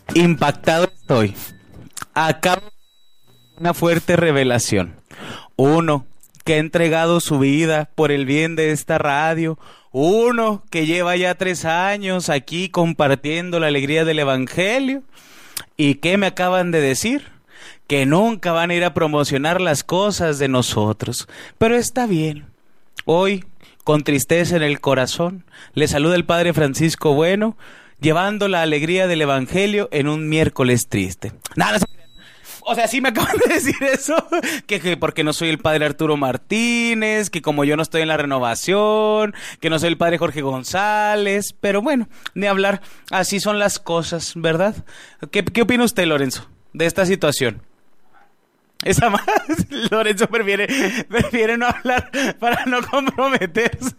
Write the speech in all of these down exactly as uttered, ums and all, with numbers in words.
Impactado estoy. Acabo de una fuerte revelación. Uno que ha entregado su vida por el bien de esta radio. Uno que lleva ya tres años aquí compartiendo la alegría del evangelio. ¿Y qué me acaban de decir? Que nunca van a ir a promocionar las cosas de nosotros. Pero está bien. Hoy, con tristeza en el corazón, le saluda el Padre Francisco Bueno, llevando la alegría del evangelio en un miércoles triste. Nada, o sea, sí me acaban de decir eso, que, que porque no soy el Padre Arturo Martínez, que como yo no estoy en la renovación, que no soy el Padre Jorge González, pero bueno, ni hablar, así son las cosas, ¿verdad? ¿Qué, qué opina usted, Lorenzo, de esta situación? Esa más, Lorenzo prefiere, prefiere no hablar para no comprometerse.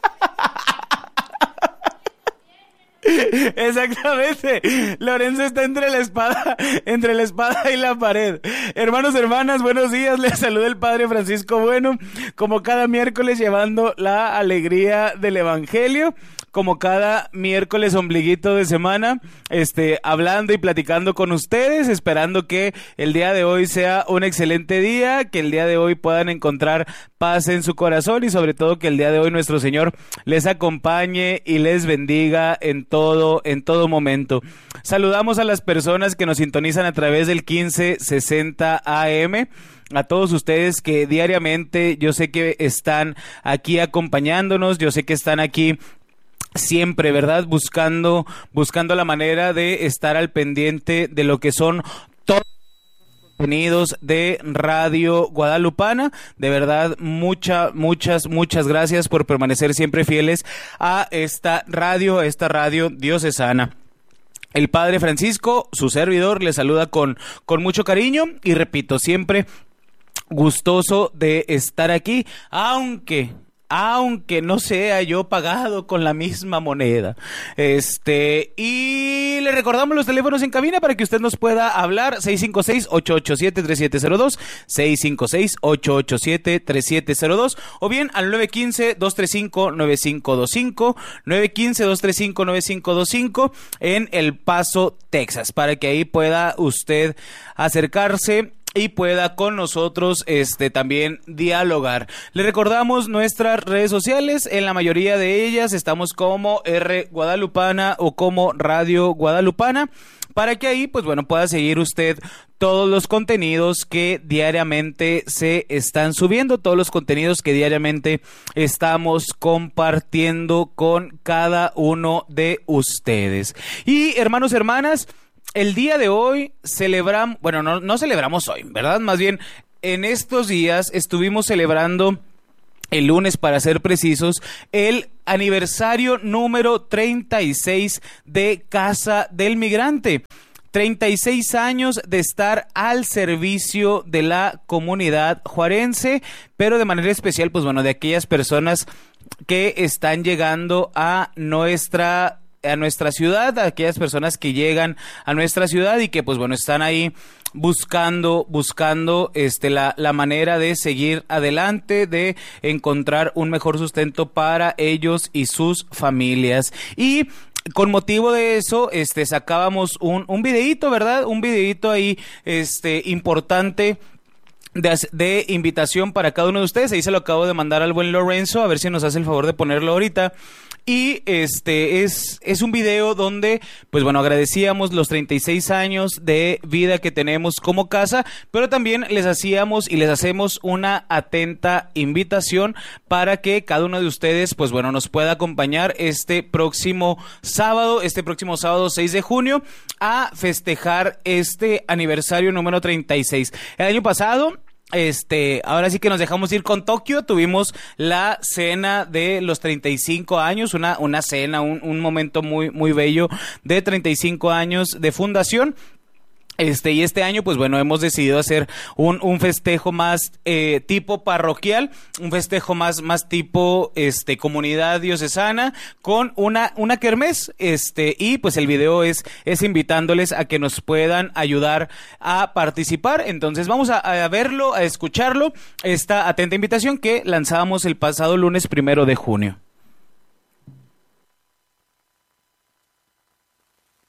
Exactamente, Lorenzo está entre la espada, entre la espada y la pared. Hermanos, hermanas, buenos días, les saluda el Padre Francisco Bueno, como cada miércoles llevando la alegría del evangelio, como cada miércoles ombliguito de semana, este, hablando y platicando con ustedes, esperando que el día de hoy sea un excelente día, que el día de hoy puedan encontrar paz en su corazón y sobre todo que el día de hoy nuestro Señor les acompañe y les bendiga en todo, en todo momento. Saludamos a las personas que nos sintonizan a través del quince sesenta A M. A todos ustedes que diariamente yo sé que están aquí acompañándonos, yo sé que están aquí siempre, ¿verdad? Buscando, buscando la manera de estar al pendiente de lo que son todos los contenidos de Radio Guadalupana. De verdad, muchas, muchas, muchas gracias por permanecer siempre fieles a esta radio, a esta radio diocesana. El Padre Francisco, su servidor, le saluda con, con mucho cariño y repito, siempre gustoso de estar aquí, aunque... aunque no sea yo pagado con la misma moneda. Este, y le recordamos los teléfonos en cabina para que usted nos pueda hablar: seis cinco seis, ocho ocho siete, tres siete cero dos, seis cinco seis, ocho ocho siete, tres siete cero dos, o bien al nueve uno cinco, dos tres cinco, nueve cinco dos cinco, nueve uno cinco, dos tres cinco, nueve cinco dos cinco en El Paso, Texas, para que ahí pueda usted acercarse y pueda con nosotros este también dialogar. Le recordamos nuestras redes sociales, en la mayoría de ellas estamos como R Guadalupana o como Radio Guadalupana, para que ahí pues bueno pueda seguir usted todos los contenidos que diariamente se están subiendo, todos los contenidos que diariamente estamos compartiendo con cada uno de ustedes. Y hermanos, hermanas, el día de hoy celebramos, bueno, no, no celebramos hoy, ¿verdad? Más bien, en estos días estuvimos celebrando, el lunes para ser precisos, el aniversario número treinta y seis de Casa del Migrante. treinta y seis años de estar al servicio de la comunidad juarense, pero de manera especial, pues bueno, de aquellas personas que están llegando a nuestra a nuestra ciudad, a aquellas personas que llegan a nuestra ciudad y que pues bueno están ahí buscando, buscando este la, la manera de seguir adelante, de encontrar un mejor sustento para ellos y sus familias. Y con motivo de eso, este sacábamos un, un videíto, ¿verdad? Un videíto ahí, este, importante De, de invitación para cada uno de ustedes. Ahí se lo acabo de mandar al buen Lorenzo, a ver si nos hace el favor de ponerlo ahorita. Y este es, es un video donde, pues bueno, agradecíamos los treinta y seis años de vida que tenemos como casa, pero también les hacíamos y les hacemos una atenta invitación para que cada uno de ustedes, pues bueno, nos pueda acompañar este próximo sábado, este próximo sábado seis de junio, a festejar este aniversario número treinta y seis. El año pasado, Este, ahora sí que nos dejamos ir con Tokio, tuvimos la cena de los treinta y cinco años, una, una cena, un, un momento muy, muy bello de treinta y cinco años de fundación. Este, y este año, pues bueno, hemos decidido hacer un, un festejo más eh, tipo parroquial, un festejo más, más tipo este comunidad diocesana, con una, una kermés, este, y pues el video es, es invitándoles a que nos puedan ayudar a participar. Entonces vamos a, a verlo, a escucharlo, esta atenta invitación que lanzábamos el pasado lunes primero de junio.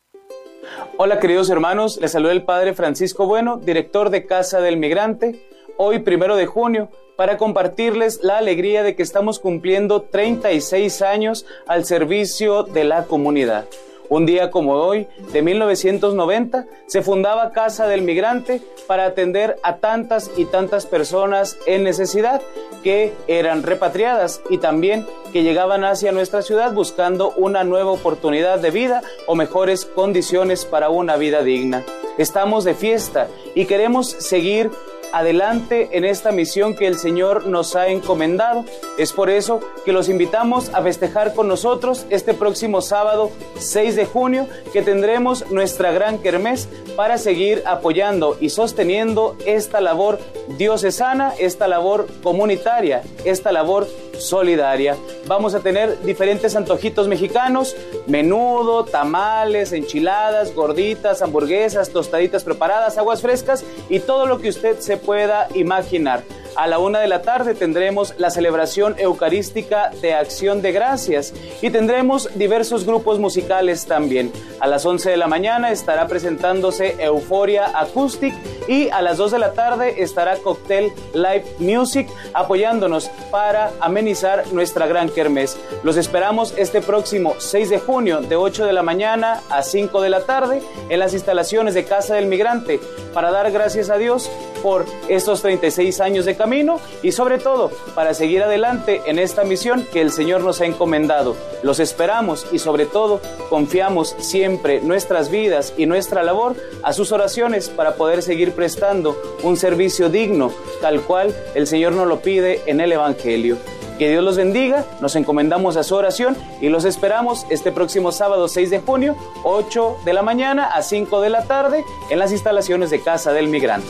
Hola queridos hermanos, les saluda el Padre Francisco Bueno, director de Casa del Migrante, hoy primero de junio, para compartirles la alegría de que estamos cumpliendo treinta y seis años al servicio de la comunidad. Un día como hoy, de mil novecientos noventa, se fundaba Casa del Migrante para atender a tantas y tantas personas en necesidad que eran repatriadas y también que llegaban hacia nuestra ciudad buscando una nueva oportunidad de vida o mejores condiciones para una vida digna. Estamos de fiesta y queremos seguir adelante en esta misión que el Señor nos ha encomendado. Es por eso que los invitamos a festejar con nosotros este próximo sábado seis de junio, que tendremos nuestra gran kermés para seguir apoyando y sosteniendo esta labor diocesana, esta labor comunitaria, esta labor solidaria. Vamos a tener diferentes antojitos mexicanos: menudo, tamales, enchiladas, gorditas, hamburguesas, tostaditas preparadas, aguas frescas y todo lo que usted se pueda imaginar. A la una de la tarde tendremos la celebración eucarística de Acción de Gracias y tendremos diversos grupos musicales también. A las once de la mañana estará presentándose Euforia Acoustic y a las dos de la tarde estará Cocktail Live Music apoyándonos para amenizar nuestra gran kermés. Los esperamos este próximo seis de junio de ocho de la mañana a cinco de la tarde en las instalaciones de Casa del Migrante para dar gracias a Dios por estos treinta y seis años de camino y sobre todo para seguir adelante en esta misión que el Señor nos ha encomendado. Los esperamos y sobre todo confiamos siempre nuestras vidas y nuestra labor a sus oraciones para poder seguir prestando un servicio digno, tal cual el Señor nos lo pide en el Evangelio. Que Dios los bendiga, nos encomendamos a su oración y los esperamos este próximo sábado seis de junio, ocho de la mañana a cinco de la tarde en las instalaciones de Casa del Migrante.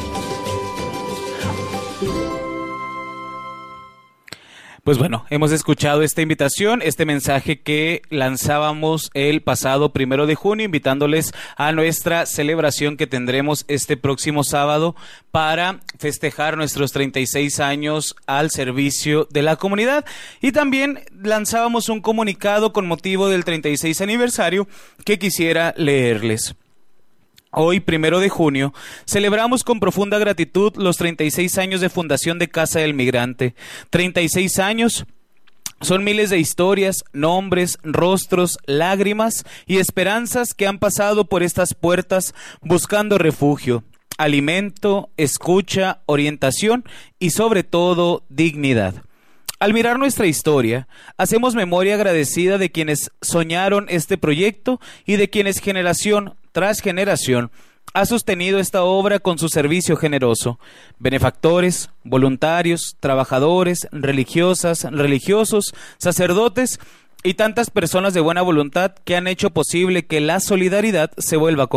Pues bueno, hemos escuchado esta invitación, este mensaje que lanzábamos el pasado primero de junio, invitándoles a nuestra celebración que tendremos este próximo sábado para festejar nuestros treinta y seis años al servicio de la comunidad. Y también lanzábamos un comunicado con motivo del treinta y seis aniversario que quisiera leerles. Hoy, primero de junio, celebramos con profunda gratitud los treinta y seis años de fundación de Casa del Migrante. treinta y seis años son miles de historias, nombres, rostros, lágrimas y esperanzas que han pasado por estas puertas buscando refugio, alimento, escucha, orientación y sobre todo dignidad. Al mirar nuestra historia, hacemos memoria agradecida de quienes soñaron este proyecto y de quienes generación tras generación ha sostenido esta obra con su servicio generoso. Benefactores, voluntarios, trabajadores, religiosas, religiosos, sacerdotes y tantas personas de buena voluntad que han hecho posible que la solidaridad se vuelva